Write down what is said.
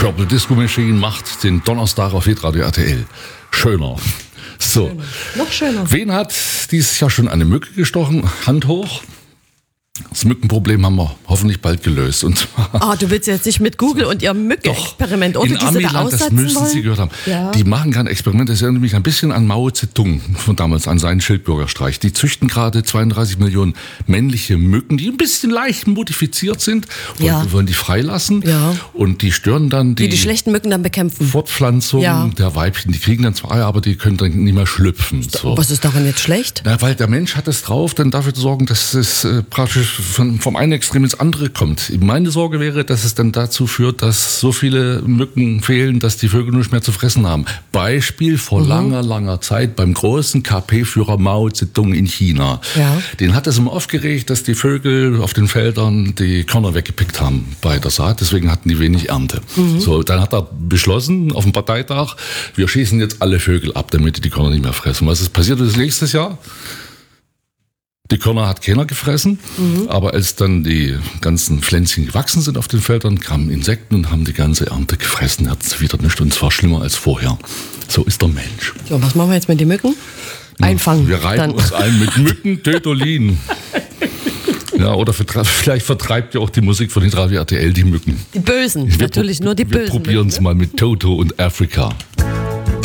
Purple Disco Machine macht den Donnerstag auf Hitradio RTL. Schöner. So. Noch schöner. Wen hat dieses Jahr schon eine Mücke gestochen? Hand hoch. Das Mückenproblem haben wir hoffentlich bald gelöst. Und du willst jetzt nicht mit Google und ihrem Mückenexperiment oder in Amiland, das müssen Sie gehört haben. Ja. Die machen kein Experiment, das erinnert mich ein bisschen an Mao Zedong von damals, an seinen Schildbürgerstreich. Die züchten gerade 32 Millionen männliche Mücken, die ein bisschen leicht modifiziert sind, wollen die freilassen und die stören dann die schlechten Mücken dann bekämpfen. Fortpflanzung der Weibchen. Die kriegen dann zwar Eier, aber die können dann nicht mehr schlüpfen. So. Was ist daran jetzt schlecht? Na, weil der Mensch hat es drauf, dann dafür zu sorgen, dass es praktisch vom einen Extrem ins andere kommt. Meine Sorge wäre, dass es dann dazu führt, dass so viele Mücken fehlen, dass die Vögel nichts mehr zu fressen haben. Beispiel vor langer Zeit beim großen KP-Führer Mao Zedong in China. Ja. Den hat es immer aufgeregt, dass die Vögel auf den Feldern die Körner weggepickt haben bei der Saat. Deswegen hatten die wenig Ernte. So, dann hat er beschlossen auf dem Parteitag, wir schießen jetzt alle Vögel ab, damit die Körner nicht mehr fressen. Was ist passiert nächstes Jahr? Die Körner hat keiner gefressen, aber als dann die ganzen Pflänzchen gewachsen sind auf den Feldern, kamen Insekten und haben die ganze Ernte gefressen. Hat es wieder nicht und zwar schlimmer als vorher. So ist der Mensch. So, was machen wir jetzt mit den Mücken? Einfangen. Wir reiben uns ein mit Mücken-Tötolin. Ja, oder vielleicht vertreibt ja auch die Musik von Hitradio RTL die Mücken. Die Bösen, natürlich nur die Bösen. Wir probieren es mal mit Toto und Africa.